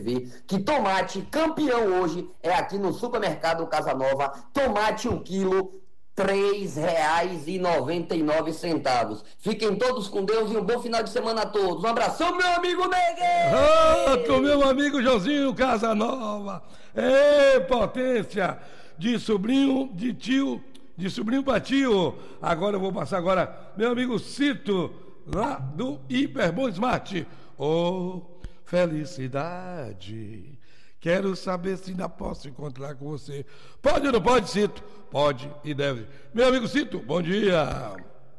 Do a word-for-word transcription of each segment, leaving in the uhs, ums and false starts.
vê que tomate campeão hoje é aqui no supermercado Casa Nova. Tomate um quilo, três reais e noventa e nove centavos. Fiquem todos com Deus e um bom final de semana a todos. Um abração, meu amigo Neguinho! Ah, com meu amigo Josinho Casanova. Ê, potência! De sobrinho, de tio, de sobrinho para tio. Agora eu vou passar agora, meu amigo Cito, lá do Hiperbom Smart. Oh, felicidade. Quero saber se ainda posso encontrar com você. Pode ou não pode, Cito? Pode e deve. Meu amigo Cito, bom dia.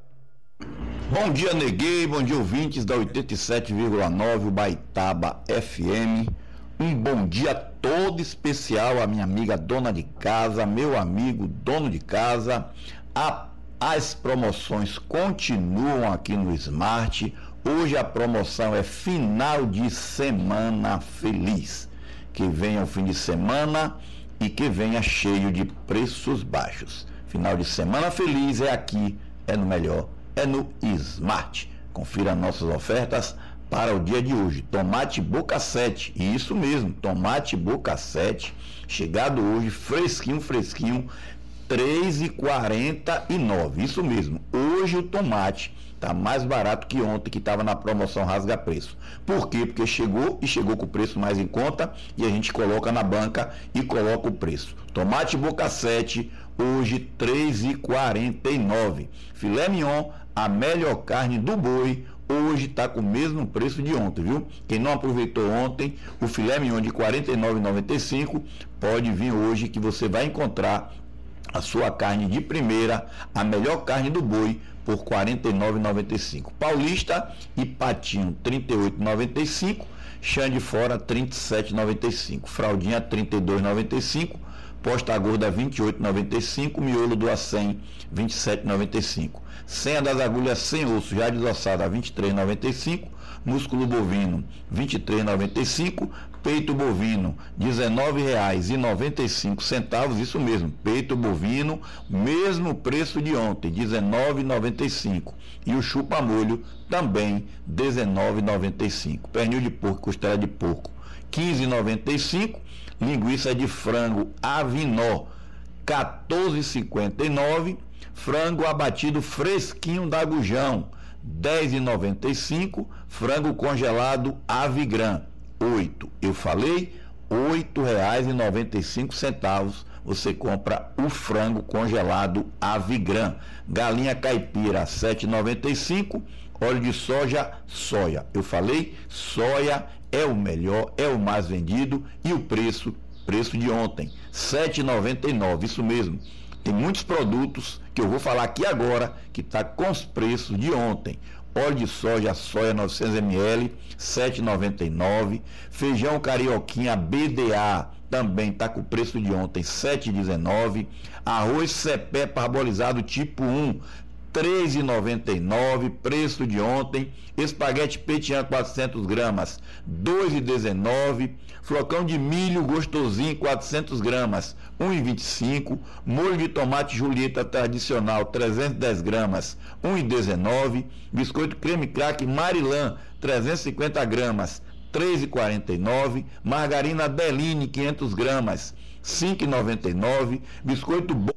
Bom dia, Neguei. Bom dia, ouvintes da oitenta e sete vírgula nove, o Baitaba F M. Um bom dia todo especial à minha amiga dona de casa, meu amigo dono de casa. A, as promoções continuam aqui no Smart. Hoje a promoção é final de semana feliz. Que venha o fim de semana e que venha cheio de preços baixos. Final de semana feliz é aqui, é no melhor, é no Smart. Confira nossas ofertas para o dia de hoje. Tomate Boca sete, isso mesmo, tomate Boca sete, chegado hoje, fresquinho, fresquinho, três reais e quarenta e nove, isso mesmo. Hoje o tomate está mais barato que ontem, que estava na promoção rasga preço. Por quê? Porque chegou e chegou com o preço mais em conta e a gente coloca na banca e coloca o preço. Tomate Boca sete, hoje três reais e quarenta e nove. Filé mignon, a melhor carne do boi, hoje está com o mesmo preço de ontem, viu? Quem não aproveitou ontem, o filé mignon de quarenta e nove reais e noventa e cinco centavos, pode vir hoje que você vai encontrar a sua carne de primeira, a melhor carne do boi, por quarenta e nove reais e noventa e cinco centavos. Paulista e patinho, trinta e oito reais e noventa e cinco centavos. Chã de fora, trinta e sete reais e noventa e cinco centavos. Fraldinha, trinta e dois reais e noventa e cinco centavos. Posta gorda, vinte e oito reais e noventa e cinco centavos. Miolo do A cem, vinte e sete reais e noventa e cinco centavos. Senha das agulhas sem osso, já desossada, vinte e três reais e noventa e cinco centavos. Músculo bovino, vinte e três reais e noventa e cinco centavos. Peito bovino, dezenove reais e noventa e cinco centavos, isso mesmo, peito bovino, mesmo preço de ontem, dezenove reais e noventa e cinco centavos. E o chupa-molho também, dezenove reais e noventa e cinco centavos. Pernil de porco, costela de porco, quinze reais e noventa e cinco centavos. Linguiça de frango Avinó, quatorze reais e cinquenta e nove centavos. Frango abatido fresquinho da Gujão, dez reais e noventa e cinco centavos. Frango congelado Avigran, oito. Eu falei, oito reais e noventa e cinco centavos. Você compra o frango congelado Avigran. Galinha caipira, sete reais e noventa e cinco centavos. Óleo de soja, soia. Eu falei, soia é o melhor, é o mais vendido e o preço, preço de ontem, sete reais e noventa e nove centavos. Isso mesmo. Tem muitos produtos que eu vou falar aqui agora que está com os preços de ontem. Óleo de soja, soia novecentos mililitros, sete reais e noventa e nove centavos. Feijão carioquinha B D A também está com o preço de ontem, sete reais e dezenove centavos. Arroz cepé parbolizado tipo um, três reais e noventa e nove centavos, preço de ontem. Espaguete Petian quatrocentas gramas, dois reais e dezenove centavos. Flocão de milho gostosinho, quatrocentas gramas, um real e vinte e cinco centavos. Molho de tomate Julieta tradicional, trezentas e dez gramas, um real e dezenove centavos. Biscoito creme crack Marilã, trezentas e cinquenta gramas, três reais e quarenta e nove centavos. Margarina Belline, quinhentas gramas, cinco reais e noventa e nove centavos. Biscoito bom.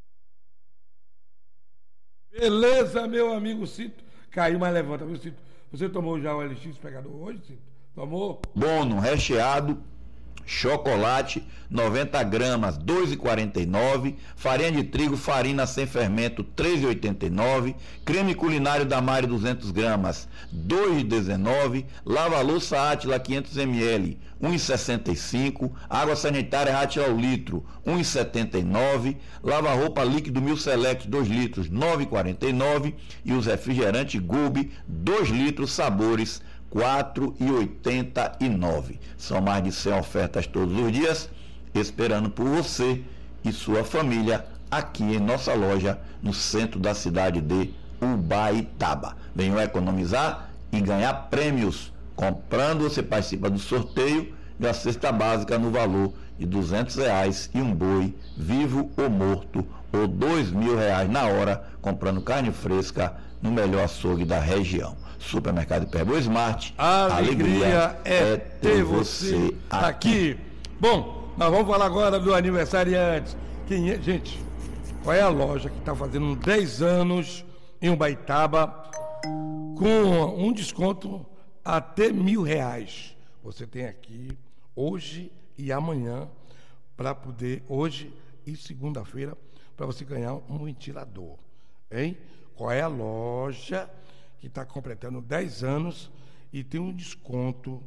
Beleza, meu amigo Cito. Caiu, mas levanta, viu, Cito? Você tomou já o L X pegador hoje, Cito? Tomou? Bono, recheado, chocolate, noventa gramas, dois reais e quarenta e nove centavos. Farinha de trigo, farina sem fermento, três reais e oitenta e nove centavos. Creme culinário da Mari, duzentas gramas, dois reais e dezenove centavos. Lava-louça Átila, quinhentos mililitros, um real e sessenta e cinco centavos. Água sanitária Átila ao litro, um real e setenta e nove centavos. Lava-roupa líquido Mil Select, dois litros, nove reais e quarenta e nove centavos. E os refrigerantes Gulbi, dois litros, sabores, quatro reais e oitenta e nove centavos. São mais de cem ofertas todos os dias, esperando por você e sua família aqui em nossa loja, no centro da cidade de Ubaitaba. Venham economizar e ganhar prêmios. Comprando, você participa do sorteio da cesta básica no valor de duzentos reais e um boi, vivo ou morto, ou dois mil reais na hora, comprando carne fresca no melhor açougue da região. Supermercado Hiperboa Smart. A alegria, alegria é, é ter você aqui. aqui. Bom, nós vamos falar agora do aniversariante. Quem é, gente, qual é a loja que está fazendo dez anos em Ubaitaba com um desconto até mil reais? Você tem aqui hoje e amanhã para poder, hoje e segunda-feira, para você ganhar um ventilador, hein? Qual é a loja que está completando dez anos e tem um desconto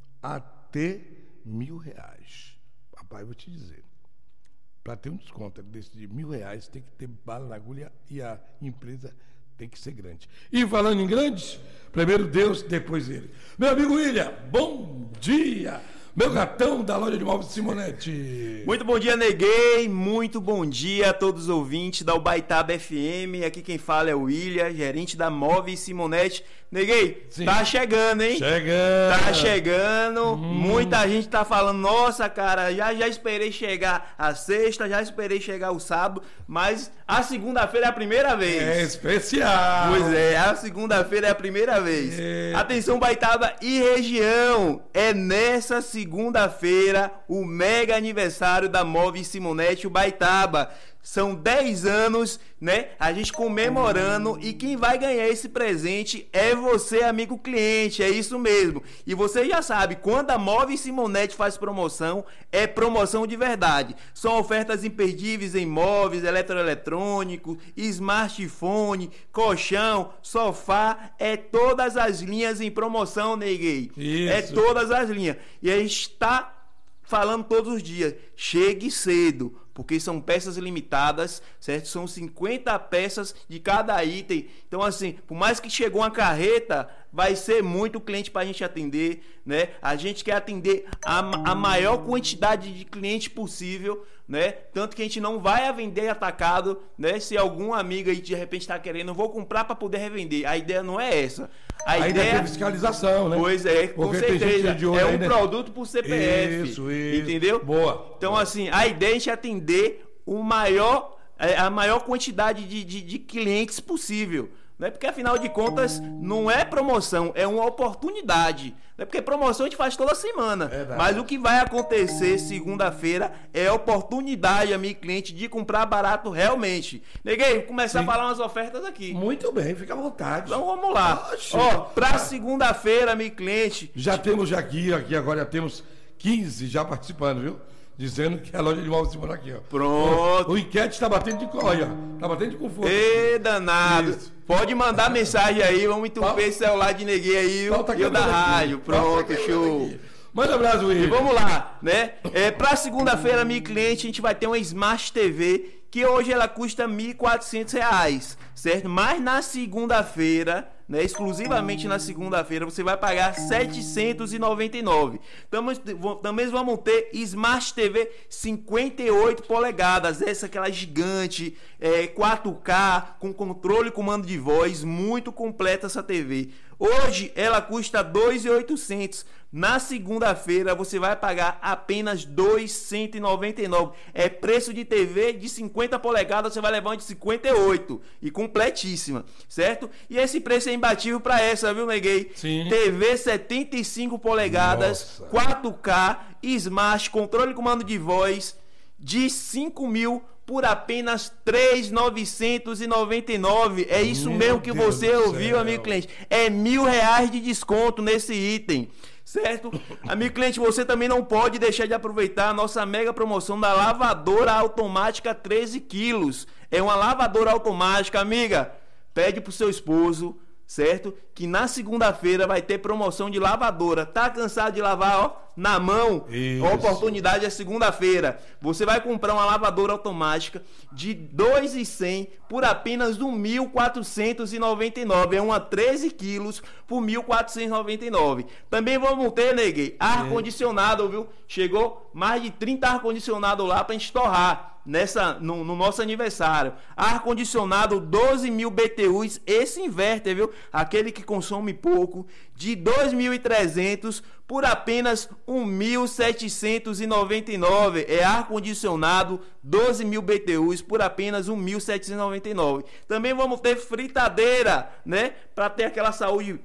até mil reais? Papai, vou te dizer, para ter um desconto desse de mil reais, tem que ter bala na agulha e a empresa tem que ser grande. E falando em grandes, primeiro Deus, depois ele. Meu amigo William, bom dia! Meu gatão da loja de móveis Simonetti. Muito bom dia, Neguei. Muito bom dia a todos os ouvintes da Ubaitaba F M. Aqui quem fala é o William, gerente da Móveis Simonetti. Neguei, Sim. tá chegando, hein? Chegando. Tá chegando. Hum. Muita gente tá falando, nossa, cara, já, já esperei chegar a sexta, já esperei chegar o sábado, mas a segunda-feira é a primeira vez. É especial. Pois é, a segunda-feira é a primeira vez. É. Atenção, Ubaitaba e região. É nessa segunda-feira o mega aniversário da Móveis Simonetti Ubaitaba. São dez anos, né? A gente comemorando, e quem vai ganhar esse presente é você, amigo cliente, é isso mesmo. E você já sabe, quando a Móveis Simonetti faz promoção, é promoção de verdade. São ofertas imperdíveis em móveis, eletroeletrônicos, smartphone, colchão, sofá, é todas as linhas em promoção, Neguei. Isso. É todas as linhas. E a gente está falando todos os dias, chegue cedo, porque são peças limitadas, certo? São cinquenta peças de cada item. Então, assim, por mais que chegou uma carreta, vai ser muito cliente para a gente atender, né? A gente quer atender a, a maior quantidade de clientes possível, né? Tanto que a gente não vai vender atacado, né? Se algum amigo aí de repente está querendo, vou comprar para poder revender. A ideia não é essa. A, a ideia é fiscalização, né? Pois é, com porque certeza. É um ainda... produto por C P F. Isso, isso. Entendeu? Boa. Então, assim, a ideia é a gente atender o maior, a maior quantidade de, de, de clientes possível. Né? Porque, afinal de contas, não é promoção, é uma oportunidade. Né? Porque promoção a gente faz toda semana. Verdade. Mas o que vai acontecer segunda-feira é a oportunidade, amigo cliente, de comprar barato realmente. Neguei, vou começar Sim. a falar umas ofertas aqui. Muito bem, fica à vontade. Então vamos lá. Oxe. Ó, pra segunda-feira, amigo cliente. Já temos já aqui, aqui agora já temos quinze já participando, viu? Dizendo que a loja de móveis Simone aqui, ó. Pronto. O, o enquete está batendo de corre, ó. Tá batendo de conforto. Ê, danado. Isso. Pode mandar mensagem aí, vamos entupir esse celular de Neguei aí, e o da rádio. Pronto, show. Manda um abraço, Will. E vamos lá, né? É, pra segunda-feira, amigo cliente, a gente vai ter uma Smart T V, que hoje ela custa mil e quatrocentos reais, certo? Mas na segunda-feira, né, exclusivamente na segunda-feira, você vai pagar setecentos e noventa e nove. Também vamos ter Smart T V cinquenta e oito polegadas, essa aquela gigante, é, quatro K, com controle e comando de voz, muito completa essa T V. Hoje ela custa dois mil e oitocentos. Na segunda-feira você vai pagar apenas dois mil cento e noventa e nove. É preço de T V de cinquenta polegadas, você vai levar uma de cinquenta e oito e completíssima, certo? E esse preço é imbatível para essa, viu, Neguei? Sim. T V setenta e cinco polegadas, Nossa. quatro K, Smart, controle e comando de voz, de cinco mil por apenas três mil novecentos e noventa e nove. É isso Meu mesmo que Deus você ouviu, amigo cliente. É mil reais de desconto nesse item, certo? Amigo cliente, você também não pode deixar de aproveitar a nossa mega promoção da lavadora automática treze quilos. É uma lavadora automática, amiga. Pede pro seu esposo, certo? Que na segunda-feira vai ter promoção de lavadora. Tá cansado de lavar, ó, na mão? Isso. A oportunidade é segunda-feira. Você vai comprar uma lavadora automática de dois mil e cem por apenas mil quatrocentos e noventa e nove. É uma treze quilos por mil quatrocentos e noventa e nove. Também vamos ter, Neguei, ar-condicionado, viu? Chegou mais de trinta ar-condicionado lá pra gente torrar nessa, no, no nosso aniversário. Ar-condicionado doze mil B T Us, esse inverter, viu? Aquele que consome pouco, de dois mil e trezentos por apenas mil setecentos e noventa e nove. É ar-condicionado doze mil B T Us por apenas mil setecentos e noventa e nove. Também vamos ter fritadeira, né? Para ter aquela saúde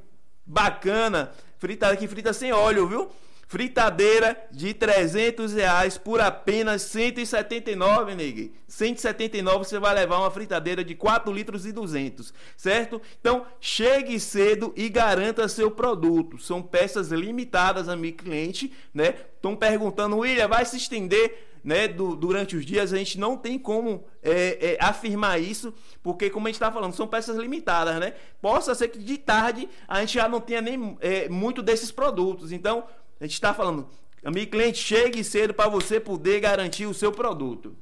bacana, fritada que frita sem óleo, viu? Fritadeira de trezentos reais por apenas cento e setenta e nove, neguinho. cento e setenta e nove você vai levar uma fritadeira de quatro litros e duzentos, certo? Então, chegue cedo e garanta seu produto. São peças limitadas, amigo cliente, né? Estão perguntando, William, vai se estender, né, do, durante os dias? A gente não tem como é, é, afirmar isso, porque, como a gente está falando, são peças limitadas, né? Possa ser que de tarde a gente já não tenha nem é, muito desses produtos. Então, a gente está falando, amigo cliente, chegue cedo para você poder garantir o seu produto.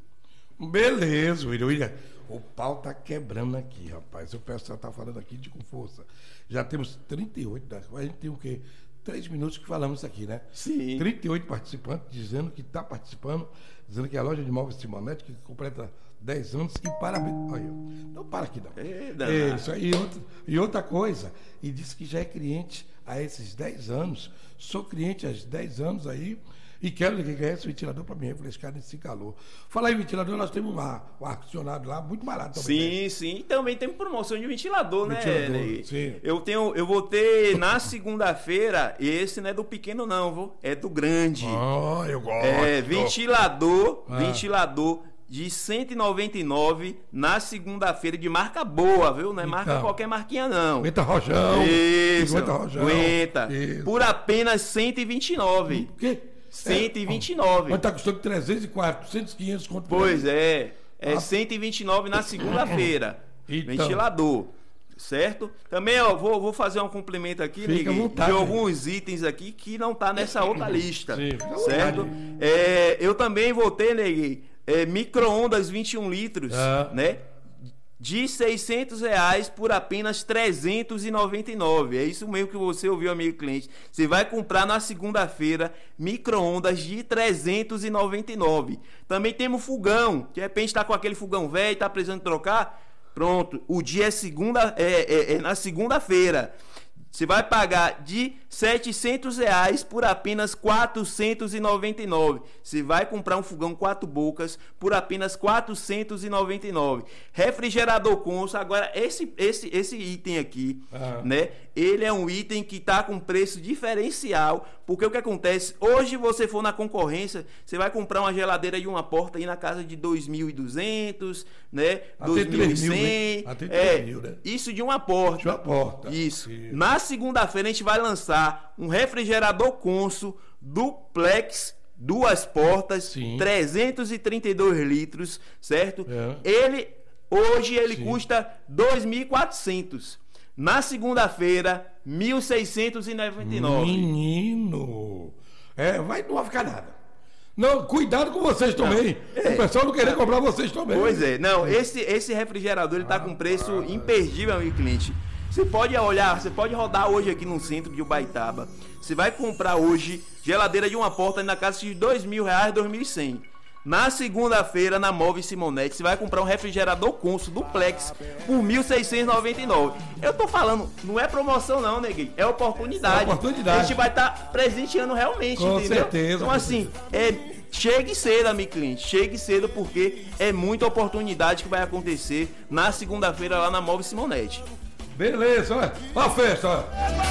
Beleza, William. William, o pau tá quebrando aqui, rapaz. O pessoal tá falando aqui de com força. Já temos trinta e oito, a gente tem o quê? Três minutos que falamos isso aqui, né? Sim. trinta e oito participantes dizendo que está participando, dizendo que é a loja de móveis Simonetti, que completa dez anos, e parabéns. Olha, não para aqui, não. É, é, isso aí. E outra, e outra coisa, e disse que já é cliente há esses dez anos. Sou cliente há dez anos aí e quero que ganhe esse ventilador para me refrescar nesse calor. Fala aí, ventilador, nós temos lá o ar-condicionado lá, muito barato também. Sim, né? Sim. E também tem promoção de ventilador, ventilador né? Ney? Sim. Eu, tenho, eu vou ter na segunda-feira, esse não é do pequeno não, viu? É do grande. Oh, eu gosto. É, ventilador, ah. ventilador de cento e noventa e nove na segunda-feira, de marca boa, viu? Não é marca então, qualquer marquinha, não. Aguenta rojão. Isso. Aguenta rojão. Aguenta. Isso. Por apenas cento e vinte e nove. O quê? cento e vinte e nove. Mas tá custando trezentos e quatrocentos, quinhentos conto. Pois é. É ah. cento e vinte e nove na segunda-feira. Então. Ventilador. Certo? Também, ó, vou, vou fazer um complemento aqui, Fica Miguel, vontade, de alguns itens aqui que não tá nessa outra lista. Sim, fica certo? É, eu também vou ter, Neguei, é, micro-ondas vinte e um litros, ah. né? De seiscentos reais por apenas trezentos e noventa e nove. É isso mesmo que você ouviu, amigo cliente. Você vai comprar na segunda-feira micro-ondas de trezentos e noventa e nove. Também temos fogão. De repente está com aquele fogão velho e está precisando trocar. Pronto, o dia é, segunda, é, é, é na segunda-feira. Você vai pagar de setecentos reais por apenas quatrocentos e noventa e nove. Você vai comprar um fogão quatro bocas por apenas quatrocentos e noventa e nove. Refrigerador Consul. Agora, esse, esse, esse item aqui, uhum. né? Ele é um item que está com preço diferencial. Porque o que acontece? Hoje, você for na concorrência, você vai comprar uma geladeira de uma porta aí na casa de dois mil e duzentos, né? dois mil e cem. Até é, mil, né? Isso de uma porta. De uma porta. Isso. Isso. Na segunda-feira a gente vai lançar um refrigerador Consul duplex, duas portas, sim, trezentos e trinta e dois litros, certo? É. Ele hoje ele sim, custa dois mil e quatrocentos. Na segunda-feira, mil seiscentos e noventa e nove. Menino, é, vai não vai ficar nada. Não, cuidado com vocês também. É. O pessoal não querer comprar vocês também. Pois é, não, esse esse refrigerador ele tá ah, com preço ah, imperdível, amigo cliente. Você pode olhar, você pode rodar hoje aqui no centro de Ubaitaba. Você vai comprar hoje geladeira de uma porta na casa de dois mil reais, dois mil e cem. Na segunda-feira, na Móveis Simonetti, você vai comprar um refrigerador Consul duplex por mil seiscentos e noventa e nove. Eu tô falando, não é promoção não, neguinho, é oportunidade. É oportunidade. A gente vai estar tá presenteando realmente, com entendeu? Certeza. Então assim, é, chegue cedo, amigo cliente, chegue cedo porque é muita oportunidade que vai acontecer na segunda-feira lá na Móveis Simonetti. Beleza, olha, olha a festa, olha.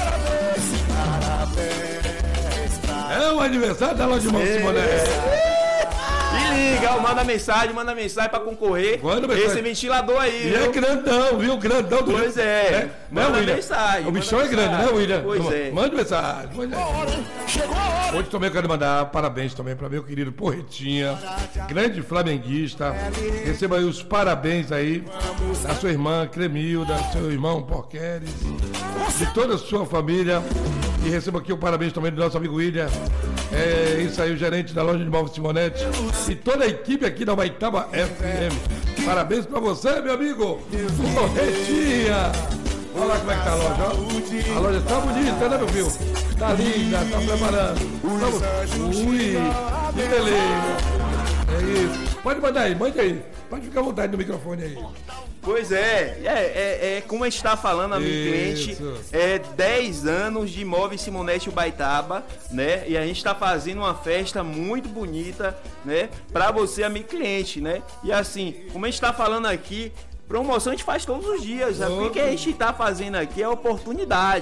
É o aniversário da loja de Móveis Simonetti. E liga, manda mensagem, manda mensagem pra concorrer. Manda esse ventilador aí. E viu? É grandão, viu? Grandão do Pois é. é. Manda né, mensagem. O bichão é grande, né, William? Pois é. Manda mensagem. Chegou a hora. Hoje também eu quero mandar parabéns também para meu querido Porretinha, grande flamenguista. Receba aí os parabéns aí da sua irmã Cremilda, seu irmão Porqueres, de toda a sua família. E receba aqui o parabéns também do nosso amigo William. É isso aí, o gerente da loja de móveis Simonetti e toda a equipe aqui da Ubaitaba F M. Parabéns pra você, meu amigo Porretinha. Olha lá como é que tá a loja, ó. A loja tá bonita, né, meu filho? Tá linda, tá preparando. Vamos. Ui, que beleza. É isso. Pode mandar aí, mande aí. Pode ficar à vontade no microfone aí. Pois é, é, é, é como a gente está falando, amigo cliente, é dez anos de Móveis Simonetti Ubaitaba, né? E a gente está fazendo uma festa muito bonita, né? Para você, amigo cliente, né? E assim, como a gente está falando aqui, promoção a gente faz todos os dias. O que a gente está fazendo aqui é oportunidade.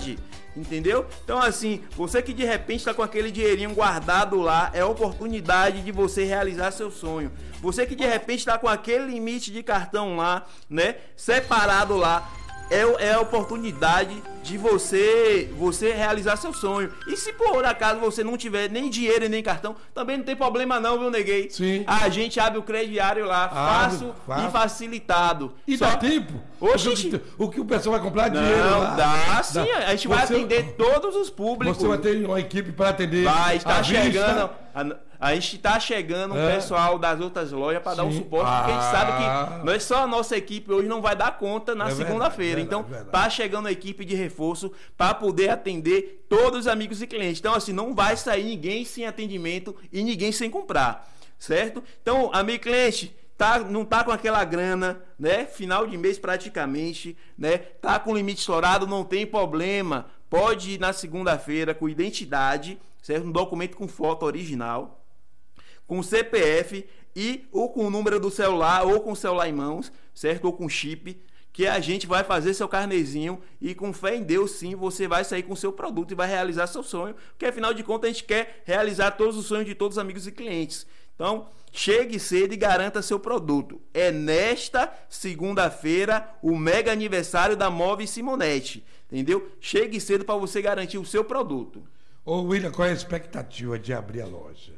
entendeu? Então assim, você que de repente tá com aquele dinheirinho guardado lá, é a oportunidade de você realizar seu sonho. Você que de repente tá com aquele limite de cartão lá, né, separado lá, É, é a oportunidade de você você realizar seu sonho. E se por acaso você não tiver nem dinheiro e nem cartão, também não tem problema não, viu, Neguei? Sim. A gente abre o crediário lá, fácil fácil. e facilitado. E Só... dá tempo? Oxi. O que, o que o pessoal vai comprar dinheiro Não, lá? dá sim. Dá. A gente vai Você- atender todos os públicos. Você vai ter uma equipe para atender. Vai estar à vista. chegando. A, a gente está chegando É. o pessoal das outras lojas para dar um Sim. suporte, porque a gente Ah. sabe que nós só a nossa equipe hoje não vai dar conta na É verdade, segunda-feira. verdade, Então, verdade. tá chegando a equipe de reforço para poder atender todos os amigos e clientes. Então, assim, não vai sair ninguém sem atendimento e ninguém sem comprar, certo? Então, amigo e cliente, tá, não tá com aquela grana, né? Final de mês praticamente, né? Tá com limite estourado, não tem problema. Pode ir na segunda-feira com identidade, certo? Um documento com foto original, com C P F e ou com o número do celular ou com o celular em mãos, certo? Ou com chip, que a gente vai fazer seu carnezinho e com fé em Deus sim, você vai sair com seu produto e vai realizar seu sonho, porque afinal de contas a gente quer realizar todos os sonhos de todos os amigos e clientes. Então, chegue cedo e garanta seu produto. É nesta segunda-feira o mega aniversário da Móvel Simonete, entendeu? Chegue cedo para você garantir o seu produto. Ô, William, qual é a expectativa de abrir a loja?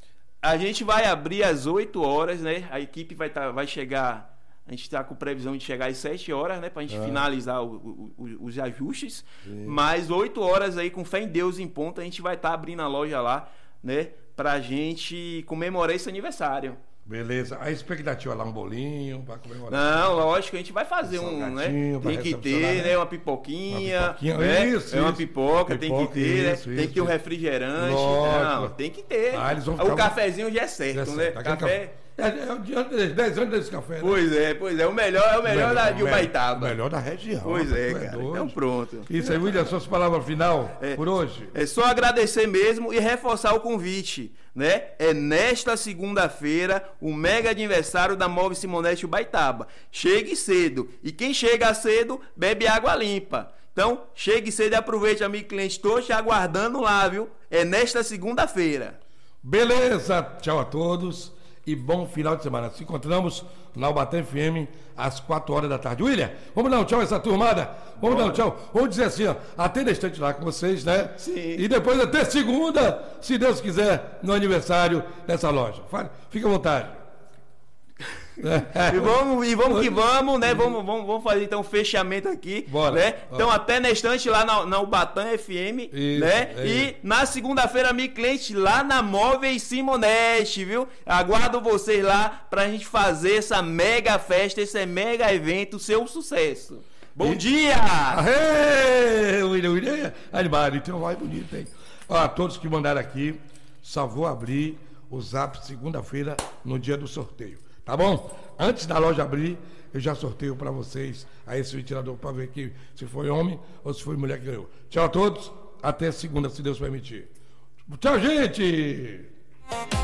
A gente vai abrir às oito horas, né? A equipe vai, tá, vai chegar. A gente está com previsão de chegar às sete horas, né? Pra gente Ah. finalizar o, o, o, os ajustes. Sim. Mas oito horas aí, com fé em Deus em ponto, a gente vai estar tá abrindo a loja lá, né? Pra gente comemorar esse aniversário. Beleza. A expectativa lá, um bolinho para comemorar. Não, lógico, a gente vai fazer um, né? salgadinho pra Tem que recepcionar, ter, né? né? Uma pipoquinha. Uma pipoquinha, né? isso, É uma isso. pipoca, tem Pipoca, que ter, isso, né? isso, Tem que ter um isso. refrigerante. Lógico. Não, tem que ter. Ah, eles vão O ficar- cafezinho já é certo, Já né? sei, aquele Café. É, é o dia antes, dez anos desse café, né? Pois é, pois é. O melhor é o melhor, da, de o Ubaitaba. O melhor da região. Pois é, tu cara. doido. Então pronto. Isso aí, William, suas palavras final É. por hoje. É só agradecer mesmo e reforçar o convite, né? É nesta segunda-feira o mega aniversário da Móvel Simonete Ubaitaba. Chegue cedo. E quem chega cedo, bebe água limpa. Então, chegue cedo e aproveite, amigo cliente. Estou te aguardando lá, viu? É nesta segunda-feira. Beleza, tchau a todos e bom final de semana. Se encontramos na Ubatã F M às quatro horas da tarde. William, vamos dar um tchau a essa turmada? Vamos dar um tchau. Vamos dizer assim, ó, até instante lá com vocês, né? Sim. E depois até segunda, se Deus quiser, no aniversário dessa loja. Fale, fique à vontade. E vamos, e vamos que vamos, né? Vamos, vamos, vamos fazer então um fechamento aqui. Bora. Né? Então, Bora. até na estante lá na, na Ubatã F M, Isso, né? é E isso. na segunda-feira, amigo cliente, lá na Móveis Simonete, viu? Aguardo vocês lá pra gente fazer essa mega festa, esse mega evento, seu sucesso. Bom E- dia! Aê, William, William, animado, tem uma voz bonita, hein? Ó, a todos que mandaram aqui, só vou abrir o zap segunda-feira no dia do sorteio, tá bom? Antes da loja abrir, eu já sorteio para vocês aí esse ventilador para ver aqui se foi homem ou se foi mulher que ganhou. Tchau a todos, até segunda, se Deus permitir. Tchau, gente!